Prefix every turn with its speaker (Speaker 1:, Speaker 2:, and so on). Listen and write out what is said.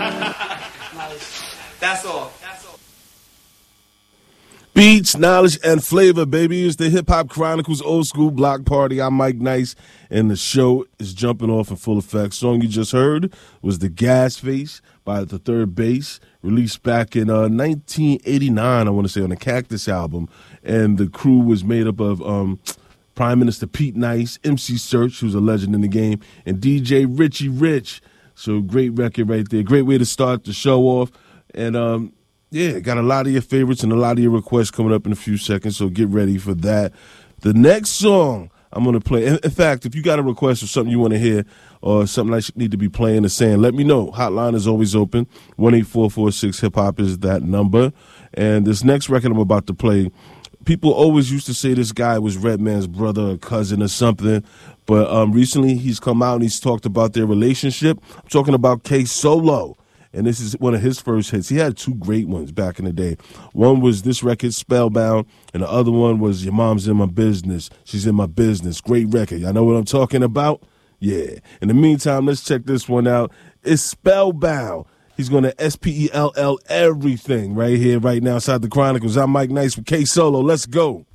Speaker 1: That's all.
Speaker 2: Beats, knowledge, and flavor, baby. It's the Hip Hop Chronicles Old School Block Party. I'm Mike Nice, and the show is jumping off in full effect. Song you just heard was The Gas Face by The Third Bass, released back in 1989, I want to say, on the Cactus album. And the crew was made up of Prime Minister Pete Nice, MC Search, who's a legend in the game, and DJ Richie Rich. So great record right there. Great way to start the show off. And yeah, got a lot of your favorites and a lot of your requests coming up in a few seconds, so get ready for that. The next song I'm going to play, in fact, if you got a request or something you want to hear or something I should need to be playing or saying, let me know. Hotline is always open. 1-844-6-HIP-HOP is that number. And this next record I'm about to play, people always used to say this guy was Redman's brother or cousin or something, but recently he's come out and he's talked about their relationship. I'm talking about K-Solo. And this is one of his first hits. He had two great ones back in the day. One was this record, Spellbound, and the other one was Your Mom's in My Business. She's in My Business. Great record. Y'all know what I'm talking about? Yeah. In the meantime, let's check this one out. It's Spellbound. He's going to SPELL everything right here, right now, inside the Chronicles. I'm Mike Nice with K-Solo. Let's go.